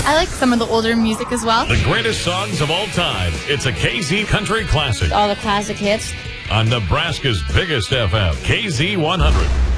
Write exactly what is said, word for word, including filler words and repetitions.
I like some of the older music as well. The greatest songs of all time. It's a K Z Country Classic All the classic hits. on Nebraska's biggest F M, K Z one hundred.